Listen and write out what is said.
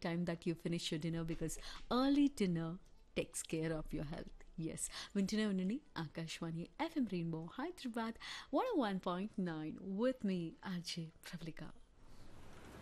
time that you finish your dinner because early dinner takes care of your health. Yes, వింటూనే ఉండండి Akashvani FM rainbow Hyderabad 101.9 with me, RJ Pravlika.